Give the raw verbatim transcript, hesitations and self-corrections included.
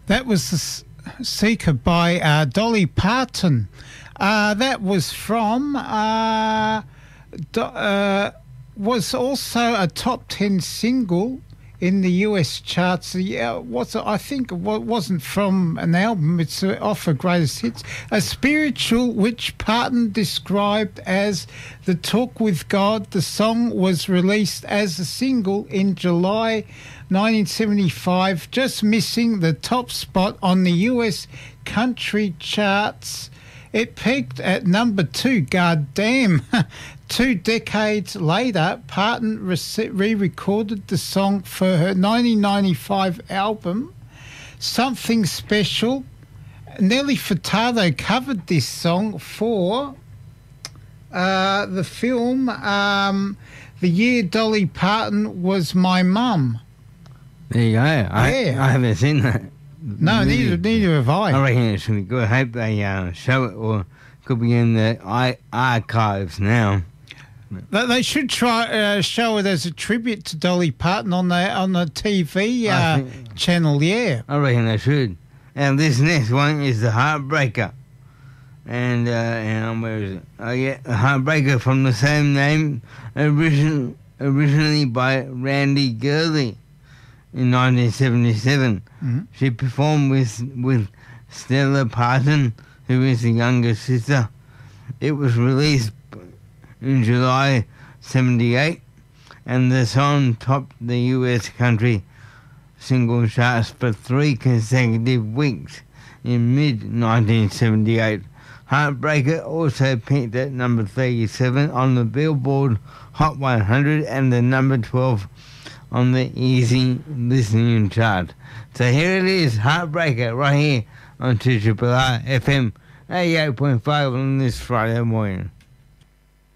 That was the Seeker by uh, Dolly Parton. Uh, that was from, uh, do, uh, was also a top ten single in the U S charts. Yeah, what's it? I think it wasn't from an album. It's off of Greatest Hits. A spiritual which Parton described as the Talk with God. The song was released as a single in July nineteen seventy-five, just missing the top spot on the U S country charts. It peaked at number two. God damn. Two decades later, Parton re-recorded the song for her nineteen ninety-five album, Something Special. Nelly Furtado covered this song for uh, the film um, The Year Dolly Parton Was My Mum. There you go. I, Yeah. I haven't seen that. No, neither, neither have I. I reckon it's going to be good. I hope they uh, show it, or could be in the I- archives now. They they should try uh, show it as a tribute to Dolly Parton on the on the T V I uh, think- channel. Yeah, I reckon they should. And this next one is the Heartbreaker. And, uh, and where is it? Oh, yeah, the Heartbreaker from the same name, origin- originally by Randy Gurley in nineteen seventy-seven. Mhm. She performed with, with Stella Parton, who is the younger sister. It was released in July seventy-eight, and the song topped the U S country single charts for three consecutive weeks in mid nineteen seventy-eight. Heartbreaker also peaked at number thirty-seven on the Billboard Hot one hundred and the number twelve on the Easy Listening chart. So here it is, Heartbreaker, right here on two R R R F M eighty-eight point five on this Friday morning.